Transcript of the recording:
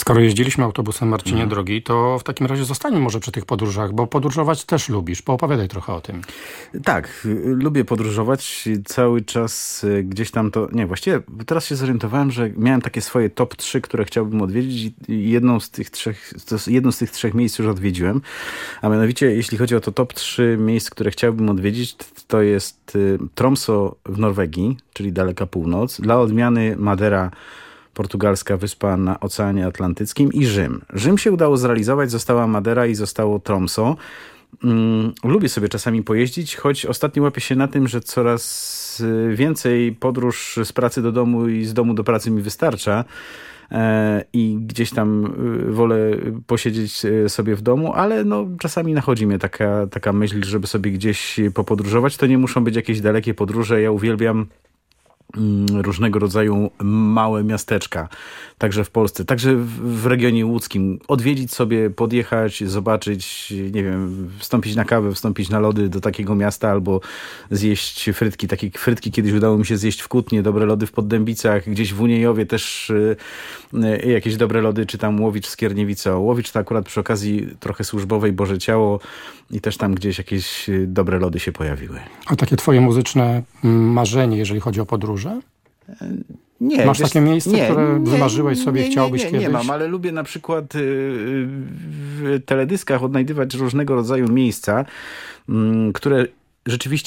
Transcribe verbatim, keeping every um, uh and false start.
Skoro jeździliśmy autobusem, Marcinie Mhm. drogi, to w takim razie zostańmy może przy tych podróżach, bo podróżować też lubisz. Poopowiadaj trochę o tym. Tak, y, lubię podróżować. Cały czas y, gdzieś tam to... Nie, właściwie teraz się zorientowałem, że miałem takie swoje top trzy, które chciałbym odwiedzić i jedną z tych trzech, to jest jedno z tych trzech miejsc już odwiedziłem. A mianowicie, jeśli chodzi o to top trzy miejsc, które chciałbym odwiedzić, to jest y, Tromsø w Norwegii, czyli daleka północ. Dla odmiany Madera, portugalska wyspa na Oceanie Atlantyckim, i Rzym. Rzym się udało zrealizować, została Madera i zostało Tromsø. Mm, lubię sobie czasami pojeździć, choć ostatnio łapię się na tym, że coraz więcej podróż z pracy do domu i z domu do pracy mi wystarcza. E, I gdzieś tam y, wolę posiedzieć y, sobie w domu, ale no, czasami nachodzi mnie taka, taka myśl, żeby sobie gdzieś popodróżować. To nie muszą być jakieś dalekie podróże. Ja uwielbiam różnego rodzaju małe miasteczka, także w Polsce, także w, w regionie łódzkim. Odwiedzić sobie, podjechać, zobaczyć, nie wiem, wstąpić na kawę, wstąpić na lody do takiego miasta albo zjeść frytki. Takie frytki kiedyś udało mi się zjeść w Kutnie, dobre lody w Poddębicach, gdzieś w Uniejowie też y, y, jakieś dobre lody, czy tam Łowicz, Skierniewice. Łowicz to akurat przy okazji trochę służbowej, Boże Ciało, i też tam gdzieś jakieś dobre lody się pojawiły. A takie twoje muzyczne marzenie, jeżeli chodzi o podróże? Nie, Masz wiesz, takie miejsce, nie, które nie, wymarzyłeś sobie, nie, nie, chciałbyś nie, nie, kiedyś? Nie mam, ale lubię na przykład y, w teledyskach odnajdywać różnego rodzaju miejsca, y, które rzeczywiście